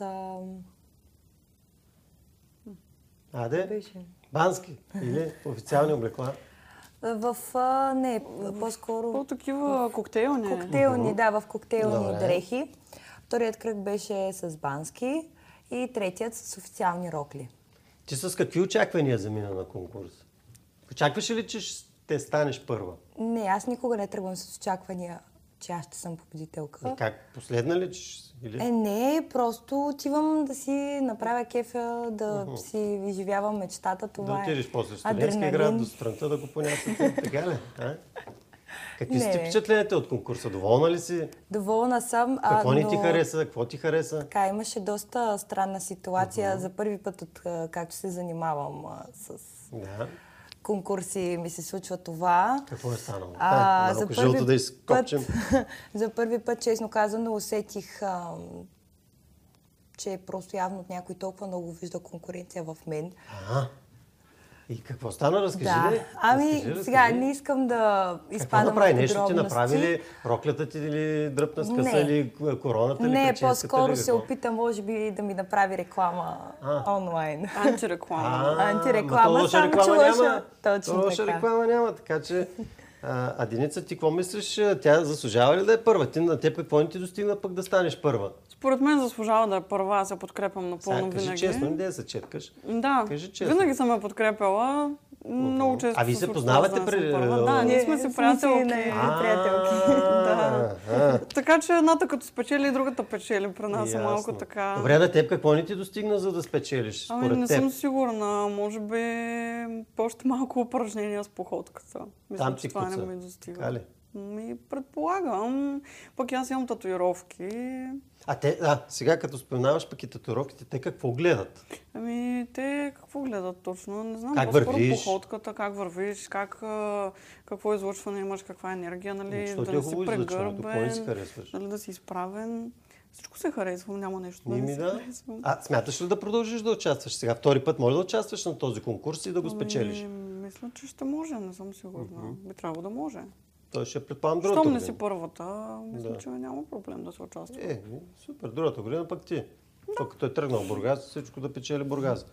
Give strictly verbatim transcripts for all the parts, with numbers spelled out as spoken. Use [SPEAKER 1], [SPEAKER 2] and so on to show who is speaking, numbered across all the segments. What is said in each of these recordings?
[SPEAKER 1] А...
[SPEAKER 2] Аде?
[SPEAKER 1] Беше.
[SPEAKER 2] Бански или официални облекла?
[SPEAKER 1] В... А, не, по-скоро...
[SPEAKER 3] По-такива коктейлни.
[SPEAKER 1] Коктейлни, да, в коктейлни
[SPEAKER 2] Добре.
[SPEAKER 1] дрехи. Вторият кръг беше с бански и третият с официални рокли.
[SPEAKER 2] Ти с какви очаквания замина на конкурс? Очакваше ли, че ще станеш първа?
[SPEAKER 1] Не, аз никога не тръгвам с очаквания, че аз ще съм победителка.
[SPEAKER 2] И как? Последна ли? Че... Или?
[SPEAKER 1] Е, не, просто отивам да си направя кефа, да uh-huh. си изживявам мечтата. Това
[SPEAKER 2] да
[SPEAKER 1] е
[SPEAKER 2] отидеш после студентския град до сутринта да го понасяте. Така ли? А? Какви са ти впечатленията от конкурса? Доволна ли си?
[SPEAKER 1] Доволна съм.
[SPEAKER 2] Какво
[SPEAKER 1] а,
[SPEAKER 2] ни
[SPEAKER 1] но...
[SPEAKER 2] ти хареса? Какво ти хареса?
[SPEAKER 1] Така, имаше доста странна ситуация.
[SPEAKER 2] Uh-huh.
[SPEAKER 1] За първи път, от както се занимавам а, с
[SPEAKER 2] да.
[SPEAKER 1] конкурси, ми се случва това.
[SPEAKER 2] Какво е станало?
[SPEAKER 1] А,
[SPEAKER 2] а,
[SPEAKER 1] за
[SPEAKER 2] малко жълто да изкопчем.
[SPEAKER 1] За първи път, честно казано, усетих, а, че просто явно някой толкова много вижда конкуренция в мен.
[SPEAKER 2] А, и какво стана? Разкажи
[SPEAKER 1] да.
[SPEAKER 2] ли?
[SPEAKER 1] Ами,
[SPEAKER 2] разкажи,
[SPEAKER 1] сега
[SPEAKER 2] разкажи.
[SPEAKER 1] не искам да изпадам в подробности.
[SPEAKER 2] Какво направи? Нещо ти направи ли? Роклята ти или дръпна с къса или короната?
[SPEAKER 1] Не,
[SPEAKER 2] ли,
[SPEAKER 1] по-скоро
[SPEAKER 2] ли,
[SPEAKER 1] се опитам, може би, да ми направи реклама а. онлайн.
[SPEAKER 3] Антиреклама.
[SPEAKER 1] А, Антиреклама,
[SPEAKER 2] лоша реклама
[SPEAKER 1] лоша...
[SPEAKER 2] няма.
[SPEAKER 1] Точно
[SPEAKER 2] лоша
[SPEAKER 1] така.
[SPEAKER 2] реклама няма, така че... А, а Деница, ти какво мислиш? Тя заслужава ли да е първа? Ти на теб какво не ти достигна пък да станеш първа?
[SPEAKER 3] Според мен заслужава да е първа, аз я подкрепям напълно
[SPEAKER 2] Сега, кажи
[SPEAKER 3] винаги.
[SPEAKER 2] честно, не да се четкаш.
[SPEAKER 3] Да,
[SPEAKER 2] кажи честно.
[SPEAKER 3] Винаги съм я подкрепяла. Много често
[SPEAKER 2] А ви се
[SPEAKER 3] случва
[SPEAKER 2] познавате
[SPEAKER 3] да
[SPEAKER 2] преди?
[SPEAKER 3] Да, ние сме си приятелки.
[SPEAKER 1] приятелки.
[SPEAKER 3] Да. Така че едната като спечели, другата печели при нас. Малко така.
[SPEAKER 2] Добре, на теб какво не ти достигна, за да спечелиш?
[SPEAKER 3] Ами не съм сигурна. Може би още малко упражнения с походката. Мисля, че това не ми достига. Ми предполагам. Пък аз имам татуировки.
[SPEAKER 2] А те, а, сега като споменаваш пък и татуировките, те какво гледат?
[SPEAKER 3] Ами, те какво гледат точно? Не знам.
[SPEAKER 2] Как
[SPEAKER 3] по-скоро
[SPEAKER 2] вървиш?
[SPEAKER 3] Походката, как вървиш, как, какво излъчване имаш, каква енергия, нали?
[SPEAKER 2] Защо
[SPEAKER 3] дали
[SPEAKER 2] е
[SPEAKER 3] си
[SPEAKER 2] прегърбен,
[SPEAKER 3] си дали да си изправен. Всичко се харесвам, няма нещо да не се харесвам.
[SPEAKER 2] А смяташ ли да продължиш да участваш сега? Втори път може да участваш на този конкурс и да го спечелиш?
[SPEAKER 3] Ами, мисля, че ще може, не съм сигурна. Mm-hmm. Би трябвало да може.
[SPEAKER 2] Той ще предполагам другата
[SPEAKER 3] година.
[SPEAKER 2] година.
[SPEAKER 3] Щом не си първата, мисля, да. че няма проблем да се участва.
[SPEAKER 2] Е, супер, другата година пък ти. Да. Като е тръгнал в Бургас, всичко да печели Бургас.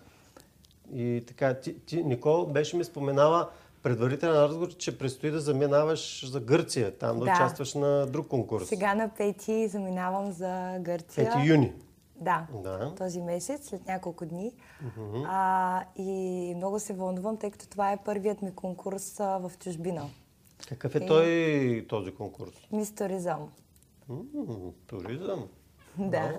[SPEAKER 2] И така, ти, ти Никол, беше ми споменала предварителен разговор, че предстои да заминаваш за Гърция, там да, да участваш на друг конкурс.
[SPEAKER 1] Сега на пети заминавам за Гърция.
[SPEAKER 2] пети юни.
[SPEAKER 1] Да,
[SPEAKER 2] да,
[SPEAKER 1] този месец, след няколко дни.
[SPEAKER 2] Uh-huh.
[SPEAKER 1] А, и много се вълнувам, тъй като това е първият ми конкурс а, в чужбина.
[SPEAKER 2] Какъв е той, този конкурс?
[SPEAKER 1] Мис Туризъм.
[SPEAKER 2] М-м, туризъм?
[SPEAKER 1] Да.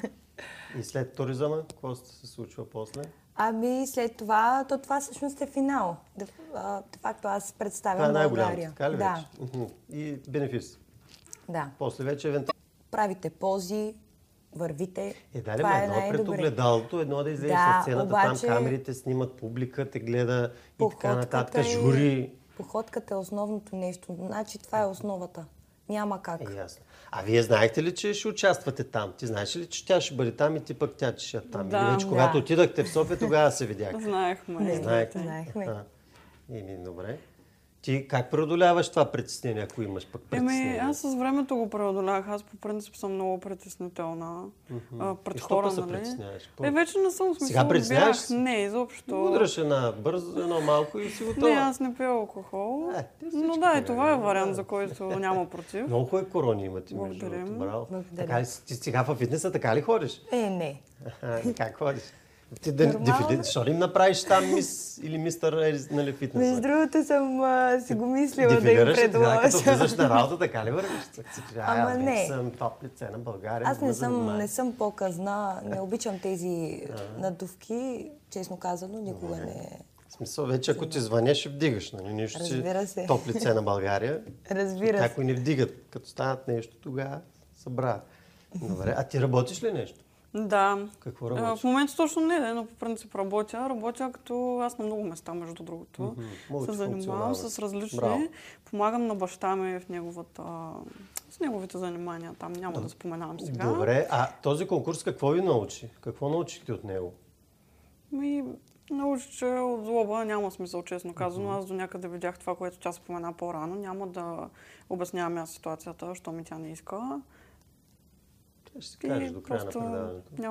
[SPEAKER 2] И след туризъма, какво се случва после?
[SPEAKER 1] Ами след това, то това всъщност е финал. Де, а, де факто аз представям
[SPEAKER 2] това е
[SPEAKER 1] България.
[SPEAKER 2] Така ли
[SPEAKER 1] да.
[SPEAKER 2] вече? И бенефис.
[SPEAKER 1] Да.
[SPEAKER 2] После вече евентуално.
[SPEAKER 1] Правите пози, вървите.
[SPEAKER 2] Е, да,
[SPEAKER 1] това е
[SPEAKER 2] едно е пред огледалото, едно да излезеш
[SPEAKER 1] да,
[SPEAKER 2] на сцената,
[SPEAKER 1] обаче...
[SPEAKER 2] там камерите снимат, публика те гледа и така нататък,
[SPEAKER 1] е...
[SPEAKER 2] жури.
[SPEAKER 1] Походката е основното нещо. Значи това е основата. Няма как.
[SPEAKER 2] Е, ясно. А вие знаехте ли, че ще участвате там? Ти знаеш ли, че тя ще бъде там и ти пък тя ще е там?
[SPEAKER 3] Да,
[SPEAKER 2] Или вече
[SPEAKER 3] да.
[SPEAKER 2] когато отидахте в София, тогава се видяхте?
[SPEAKER 3] Знаехме.
[SPEAKER 1] Не,
[SPEAKER 2] Знаехте.
[SPEAKER 1] знаехме.
[SPEAKER 2] Еми, добре. Ти как преодоляваш това притеснение, ако имаш пък притеснение?
[SPEAKER 3] Еми, аз с времето го преодолях. Аз по принцип съм много притеснителна.
[SPEAKER 2] Mm-hmm.
[SPEAKER 3] Пред
[SPEAKER 2] и
[SPEAKER 3] хора,
[SPEAKER 2] се
[SPEAKER 3] нали?
[SPEAKER 2] притесняваш?
[SPEAKER 3] Е, вече не съм смисъл.
[SPEAKER 2] Сега притесняваш?
[SPEAKER 3] Не, изобщо.
[SPEAKER 2] Удраш една бързо, едно малко и си готова.
[SPEAKER 3] Не, аз не пия алкохол.
[SPEAKER 2] Е,
[SPEAKER 3] но да, и това е вариант, за който няма против.
[SPEAKER 2] Много хубави корони имате, между другото. Браво. Така ли, ти сега в фитнеса така ли ходиш?
[SPEAKER 1] Е, не.
[SPEAKER 2] Как ходиш? Ти да дефилит, защо ли им направиш там мис или мистър нали, фитнеса?
[SPEAKER 1] Между другото съм а, си го мислила да им предложа.
[SPEAKER 2] Като влизаш на работа, така ли вървиш?
[SPEAKER 1] Ама не.
[SPEAKER 2] Съм топ лице на България.
[SPEAKER 1] Аз не съм, не съм по-късна, не обичам тези надувки, честно казано, никога не...
[SPEAKER 2] В смисъл, вече ако ти звънеш, ще вдигаш, нали? Нищо си топ лице на България.
[SPEAKER 1] Разбира се.
[SPEAKER 2] Някои не вдигат. Като станат нещо, тогава събра. Добре, а ти работиш ли нещо?
[SPEAKER 3] Да.
[SPEAKER 2] Какво работиш?
[SPEAKER 3] В момента точно не, но по принцип работя. Работя като аз на много места, между другото.
[SPEAKER 2] Mm-hmm.
[SPEAKER 3] Се занимавам с различни. Браво. Помагам на баща ми в неговата, с неговите занимания. Там няма да споменавам сега.
[SPEAKER 2] Добре, а този конкурс какво ви научи? Какво научихте от него?
[SPEAKER 3] Ми, научи, че от злоба няма смисъл, честно казано. Mm-hmm. Аз до някъде видях това, което тя спомена по-рано. Няма да обяснявам аз ситуацията, що ми тя не иска.
[SPEAKER 2] Ще си кажеш до края на предаването.